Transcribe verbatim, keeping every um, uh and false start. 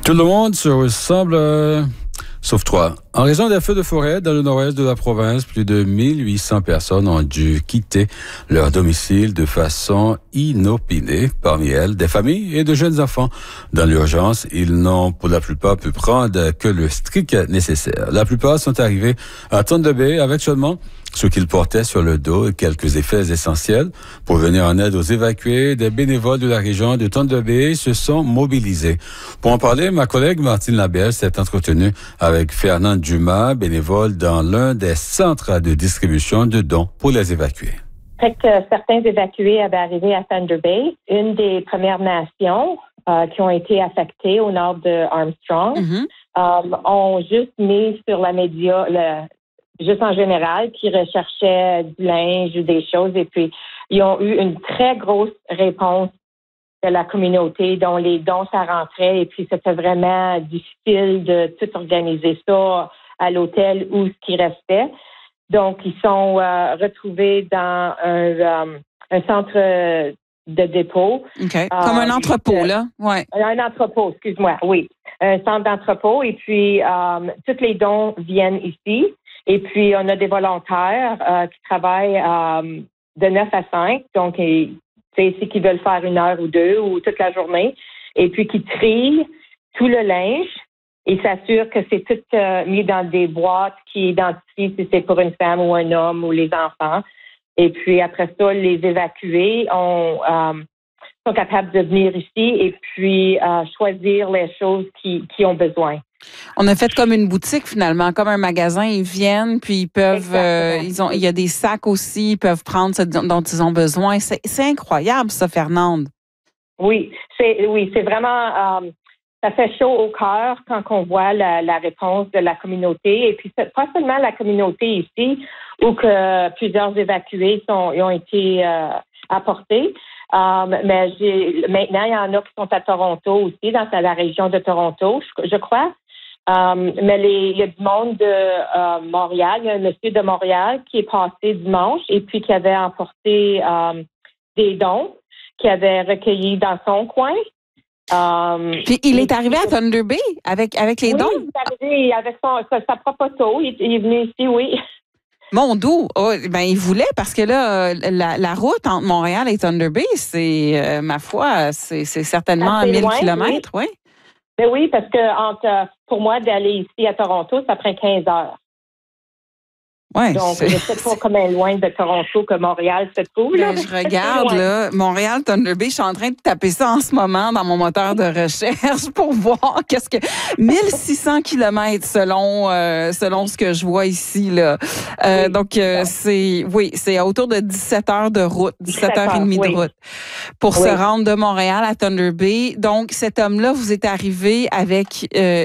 Tout le monde se ressemble, euh, sauf trois. En raison des feux de forêt dans le nord-est de la province, plus de mille huit cents personnes ont dû quitter leur domicile de façon inopinée. Parmi elles, des familles et de jeunes enfants. Dans l'urgence, ils n'ont pour la plupart pu prendre que le strict nécessaire. La plupart sont arrivés à Thunder Bay avec seulement ce qu'ils portaient sur le dos et quelques effets essentiels. Pour venir en aide aux évacués, des bénévoles de la région de Thunder Bay se sont mobilisés. Pour en parler, ma collègue Martine Labelle s'est entretenue avec Fernand Dumas, bénévole dans l'un des centres de distribution de dons pour les évacués. Fait que certains évacués avaient arrivé à Thunder Bay, une des Premières Nations euh, qui ont été affectées au nord de Armstrong, mm-hmm. euh, ont juste mis sur la média, le, juste en général, qui recherchaient du linge ou des choses, et puis ils ont eu une très grosse réponse de la communauté dont les dons ça rentrait, et puis c'était vraiment difficile de tout organiser ça à l'hôtel ou ce qui restait. Donc, ils sont euh, retrouvés dans un, euh, un centre de dépôt. OK. Euh, Comme un entrepôt, euh, là? Ouais. Un entrepôt, excuse-moi, oui. Un centre d'entrepôt. Et puis, euh, tous les dons viennent ici. Et puis, on a des volontaires euh, qui travaillent euh, de neuf à cinq. Donc, c'est qui veulent faire une heure ou deux ou toute la journée. Et puis, qui trient tout le linge et s'assurent que c'est tout euh, mis dans des boîtes qui identifient si c'est pour une femme ou un homme ou les enfants. Et puis, après ça, les évacués ont, euh, sont capables de venir ici et puis euh, choisir les choses qui, qui ont besoin. On a fait comme une boutique finalement, comme un magasin. Ils viennent, puis ils peuvent, euh, ils ont, il y a des sacs aussi, ils peuvent prendre ce dont ils ont besoin. C'est, c'est incroyable ça, Fernande. Oui, c'est, oui, c'est vraiment, euh, ça fait chaud au cœur quand on voit la, la réponse de la communauté. Et puis pas seulement la communauté ici, où que plusieurs évacués sont, ont été euh, apportés. Um, mais j'ai, maintenant, il y en a qui sont à Toronto aussi, dans la région de Toronto, je, je crois. Um, mais les, il y a du monde de euh, Montréal. Il y a un monsieur de Montréal qui est passé dimanche et puis qui avait emporté um, des dons qu'il avait recueillis dans son coin. Um, puis il est arrivé à Thunder Bay avec, avec les oui, dons? Il est arrivé avec son, sa, sa propre auto. Il, il est venu ici, oui. Mon doux, oh, ben il voulait parce que là, la, la route entre Montréal et Thunder Bay, c'est, euh, ma foi, c'est, c'est certainement assez mille loin, kilomètres, oui. oui. Ben oui, parce que entre, pour moi, d'aller ici à Toronto, ça prend quinze heures. Ouais, donc, c'est... je ne sais pas combien loin de Toronto que Montréal se trouve. Là. Ben, je regarde, là, Montréal, Thunder Bay, je suis en train de taper ça en ce moment dans mon moteur de recherche pour voir qu'est-ce que... mille six cents kilomètres selon, euh, selon ce que je vois ici, là. Euh, oui, donc, euh, c'est, oui, c'est autour de dix-sept heures de route, dix-sept heures trente oui. de route pour oui. se rendre de Montréal à Thunder Bay. Donc, cet homme-là, vous êtes arrivé avec... Euh,